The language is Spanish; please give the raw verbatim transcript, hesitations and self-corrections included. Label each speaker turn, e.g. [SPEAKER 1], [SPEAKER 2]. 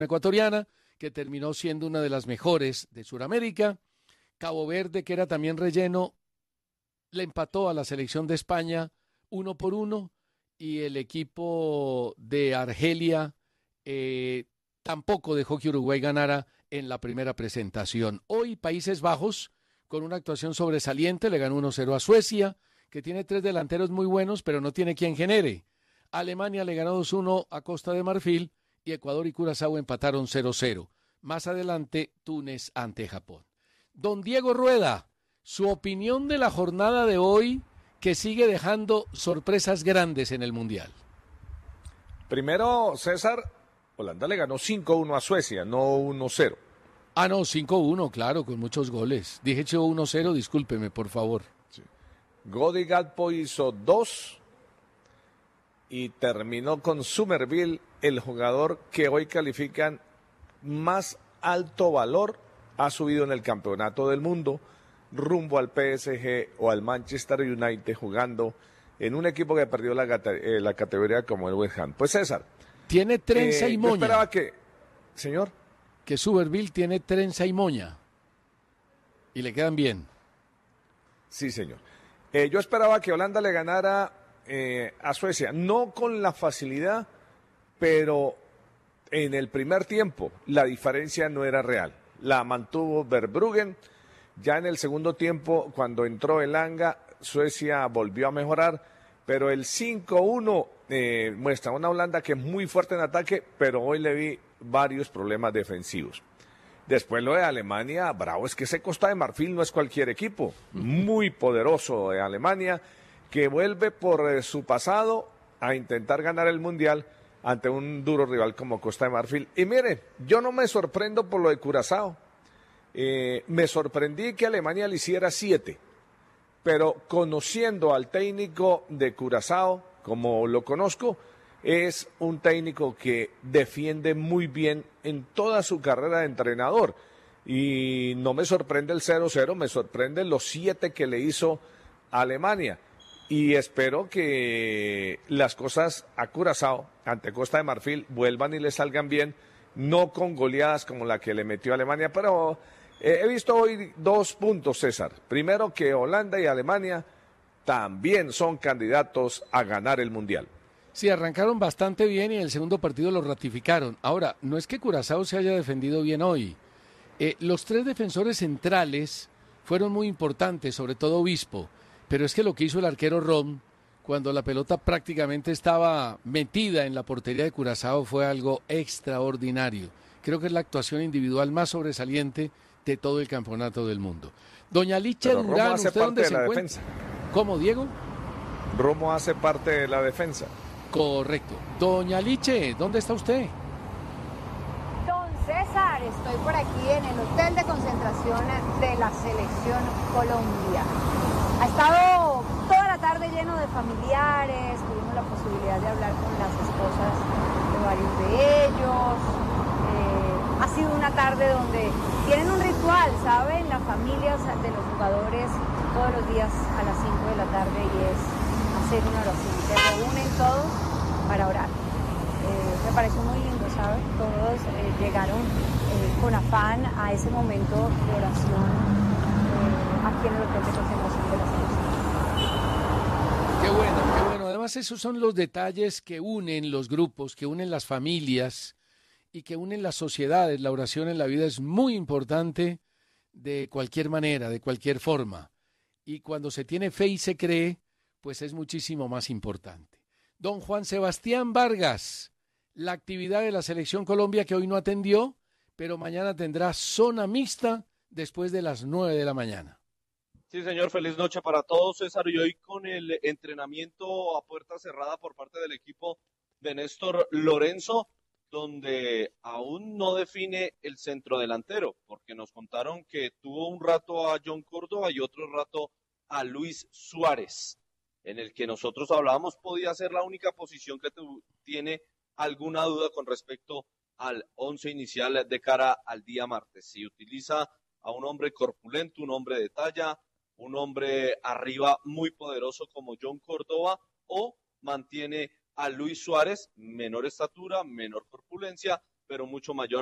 [SPEAKER 1] ecuatoriana, que terminó siendo una de las mejores de Sudamérica. Cabo Verde, que era también relleno, le empató a la selección de España uno por uno, y el equipo de Argelia eh, tampoco dejó que Uruguay ganara en la primera presentación. Hoy Países Bajos, con una actuación sobresaliente, le ganó uno cero a Suecia, que tiene tres delanteros muy buenos, pero no tiene quien genere. Alemania le ganó dos uno a Costa de Marfil, y Ecuador y Curazao empataron cero cero. Más adelante, Túnez ante Japón. Don Diego Rueda, su opinión de la jornada de hoy, que sigue dejando sorpresas grandes en el Mundial.
[SPEAKER 2] Primero, César, Holanda le ganó cinco uno a Suecia, no uno cero.
[SPEAKER 1] Ah, no, cinco uno, claro, con muchos goles. Dije yo uno cero, discúlpeme, por favor.
[SPEAKER 2] Sí. Godi Gakpo hizo dos y terminó con Somerville, el jugador que hoy califican más alto valor, ha subido en el campeonato del mundo, rumbo al P S G o al Manchester United, jugando en un equipo que perdió la, eh, la categoría como el West Ham. Pues César.
[SPEAKER 1] Tiene trenza
[SPEAKER 2] eh,
[SPEAKER 1] y moña.
[SPEAKER 2] Yo esperaba que... Señor.
[SPEAKER 1] Que Somerville tiene trenza y moña. Y le quedan bien.
[SPEAKER 2] Sí, señor. Eh, yo esperaba que Holanda le ganara eh, a Suecia, no con la facilidad, pero en el primer tiempo la diferencia no era real. La mantuvo Verbruggen. Ya en el segundo tiempo, cuando entró Elanga, Suecia volvió a mejorar, pero el cinco uno eh, muestra una Holanda que es muy fuerte en ataque, pero hoy le vi varios problemas defensivos. Después lo de Alemania, bravo, es que ese Costa de Marfil no es cualquier equipo, muy poderoso de Alemania, que vuelve por eh, su pasado a intentar ganar el Mundial ante un duro rival como Costa de Marfil. Y mire, yo no me sorprendo por lo de Curazao. Eh, me sorprendí que Alemania le hiciera siete, pero conociendo al técnico de Curazao, como lo conozco, es un técnico que defiende muy bien en toda su carrera de entrenador, y no me sorprende el cero cero, me sorprende los siete que le hizo a Alemania, y espero que las cosas a Curazao ante Costa de Marfil vuelvan y le salgan bien, no con goleadas como la que le metió a Alemania, pero he visto hoy dos puntos, César. Primero, que Holanda y Alemania también son candidatos a ganar el Mundial.
[SPEAKER 1] Sí, arrancaron bastante bien y en el segundo partido lo ratificaron. Ahora, no es que Curazao se haya defendido bien hoy. Eh, los tres defensores centrales fueron muy importantes, sobre todo Obispo. Pero es que lo que hizo el arquero Rom, cuando la pelota prácticamente estaba metida en la portería de Curazao, fue algo extraordinario. Creo que es la actuación individual más sobresaliente de todo el campeonato del mundo. Doña Licha Durán, ¿usted dónde se encuentra? Defensa. ¿Cómo, Diego?
[SPEAKER 2] Romo hace parte de la defensa.
[SPEAKER 1] Correcto. Doña Liche, ¿dónde está usted?
[SPEAKER 3] Don César, estoy por aquí en el hotel de concentración de la Selección Colombia. Ha estado toda la tarde lleno de familiares, tuvimos la posibilidad de hablar con las esposas de varios de ellos. Eh, ha sido una tarde donde tienen un ritual, ¿saben? Las familias de los jugadores todos los días a las cinco de la tarde, y es hacer una oración. Se reúnen todos para orar. Eh, me pareció muy lindo, ¿saben? Todos eh, llegaron eh, con afán a ese momento de oración eh, aquí en el hotel de concentración de la selección.
[SPEAKER 1] Qué bueno, qué bueno. Además, esos son los detalles que unen los grupos, que unen las familias y que unen las sociedades. La oración en la vida es muy importante de cualquier manera, de cualquier forma. Y cuando se tiene fe y se cree, pues es muchísimo más importante. Don Juan Sebastián Vargas, la actividad de la Selección Colombia, que hoy no atendió, pero mañana tendrá zona mixta después de las nueve de la mañana.
[SPEAKER 4] Sí, señor, feliz noche para todos, César, y hoy con el entrenamiento a puerta cerrada por parte del equipo de Néstor Lorenzo, donde aún no define el centro delantero, porque nos contaron que tuvo un rato a John Córdoba y otro rato a Luis Suárez, en el que nosotros hablábamos podía ser la única posición que tu, tiene alguna duda con respecto al once inicial de cara al día martes. Si utiliza a un hombre corpulento, un hombre de talla, un hombre arriba muy poderoso como John Córdoba, o mantiene a Luis Suárez, menor estatura, menor corpulencia, pero mucho mayor.